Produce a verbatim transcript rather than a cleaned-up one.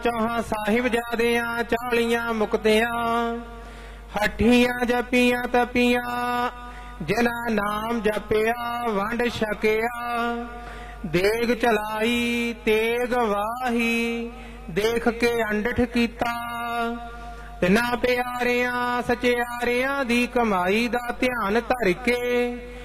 ਚੌਹਾਂ ਸਾਹਿਬ ਜਾਦਿਆਂ ਚਾਲੀਆਂ ਮੁਕਤਿਆਂ ਹੱਠੀਆਂ ਜਪੀਆਂ ਤਪੀਆਂ ਜਿਨਾ ਨਾਮ ਜਪਿਆ ਵੰਡ ਛਕਿਆ ਦੇਗ ਚਲਾਈ ਤੇਗ ਵਾਹੀ ਦੇਖ ਕੇ ਅੰਡਠ ਕੀਤਾ ਤਿੰਨਾਂ ਪਿਆਰਿਆਂ ਸਚਿਆਰਿਆਂ ਦੀ ਕਮਾਈ ਦਾ ਧਿਆਨ ਧਰ ਕੇ